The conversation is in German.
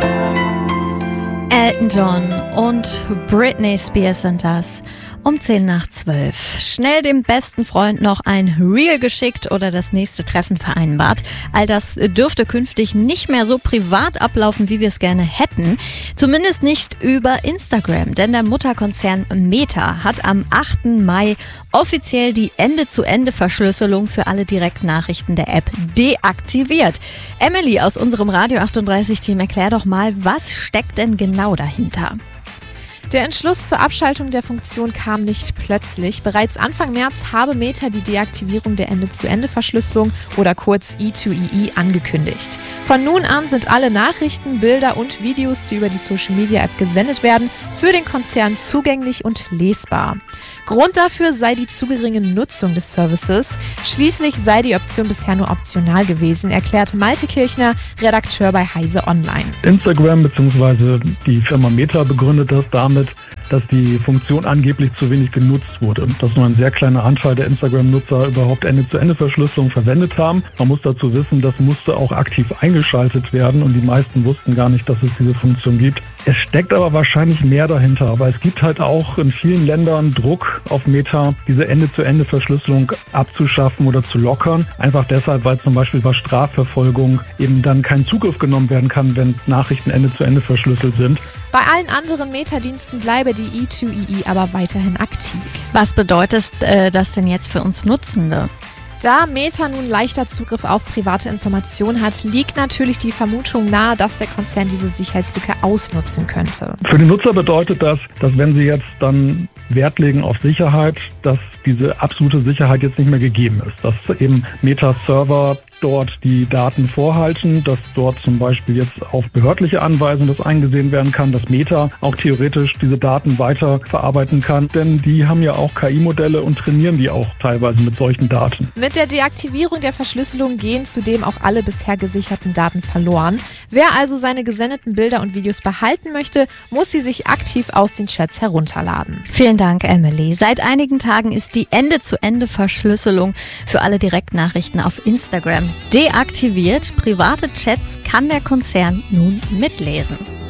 Elton John und Britney Spears sind das. Um 10:10. Schnell dem besten Freund noch ein Reel geschickt oder das nächste Treffen vereinbart. All das dürfte künftig nicht mehr so privat ablaufen, wie wir es gerne hätten. Zumindest nicht über Instagram, denn der Mutterkonzern Meta hat am 8. Mai offiziell die Ende-zu-Ende-Verschlüsselung für alle Direktnachrichten der App deaktiviert. Emily aus unserem Radio 38-Team, erklär doch mal, was steckt denn genau dahinter? Der Entschluss zur Abschaltung der Funktion kam nicht plötzlich. Bereits Anfang März habe Meta die Deaktivierung der Ende-zu-Ende-Verschlüsselung oder kurz E2EE angekündigt. Von nun an sind alle Nachrichten, Bilder und Videos, die über die Social-Media-App gesendet werden, für den Konzern zugänglich und lesbar. Grund dafür sei die zu geringe Nutzung des Services. Schließlich sei die Option bisher nur optional gewesen, erklärte Malte Kirchner, Redakteur bei Heise Online. Instagram bzw. die Firma Meta begründet das damit, dass die Funktion angeblich zu wenig genutzt wurde und dass nur ein sehr kleiner Anteil der Instagram-Nutzer überhaupt Ende-zu-Ende-Verschlüsselung verwendet haben. Man muss dazu wissen, das musste auch aktiv eingeschaltet werden und die meisten wussten gar nicht, dass es diese Funktion gibt. Es steckt aber wahrscheinlich mehr dahinter, aber es gibt halt auch in vielen Ländern Druck auf Meta, diese Ende-zu-Ende-Verschlüsselung abzuschaffen oder zu lockern. Einfach deshalb, weil zum Beispiel bei Strafverfolgung eben dann kein Zugriff genommen werden kann, wenn Nachrichten Ende-zu-Ende verschlüsselt sind. Bei allen anderen Meta-Diensten bleibe die E2EE aber weiterhin aktiv. Was bedeutet das denn jetzt für uns Nutzende? Da Meta nun leichter Zugriff auf private Informationen hat, liegt natürlich die Vermutung nahe, dass der Konzern diese Sicherheitslücke ausnutzen könnte. Für den Nutzer bedeutet das, dass wenn sie jetzt dann Wert legen auf Sicherheit, dass diese absolute Sicherheit jetzt nicht mehr gegeben ist. Dass eben Meta-Server dort die Daten vorhalten, dass dort zum Beispiel jetzt auf behördliche Anweisung das eingesehen werden kann, dass Meta auch theoretisch diese Daten weiter verarbeiten kann, denn die haben ja auch KI-Modelle und trainieren die auch teilweise mit solchen Daten. Mit der Deaktivierung der Verschlüsselung gehen zudem auch alle bisher gesicherten Daten verloren. Wer also seine gesendeten Bilder und Videos behalten möchte, muss sie sich aktiv aus den Chats herunterladen. Vielen Dank, Emily. Seit einigen Tagen ist die Ende-zu-Ende-Verschlüsselung für alle Direktnachrichten auf Instagram deaktiviert. Private Chats kann der Konzern nun mitlesen.